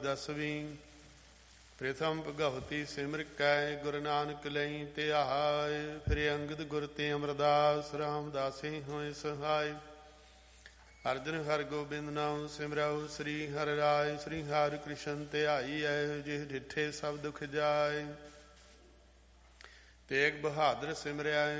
10ਵੀਂ। ਪ੍ਰਥਮ ਭਗਵਤੀ ਸਿਮਰ ਕੈ ਗੁਰੂ ਨਾਨਕ ਲਈ ਧਿਆਏ। ਫਿਰ ਅੰਗਦ ਗੁਰ ਤੇ ਅਮਰਦਾਸ ਰਾਮਦਾਸੇ ਹੋਏ ਸਹਾਇ। ਅਰਜਨ ਹਰਿ ਗੋਬਿੰਦ ਨਾਮ ਸਿਮਰਉ ਸ੍ਰੀ ਹਰਿ ਰਾਇ। ਸ੍ਰੀ ਹਰਿ ਕ੍ਰਿਸ਼ਨ ਧਿਆਈ ਐ ਜਿਹ ਡਿਠੇ ਸਭ ਦੁਖ ਜਾਏ। ਤੇਗ ਬਹਾਦਰ ਸਿਮਰਿਆ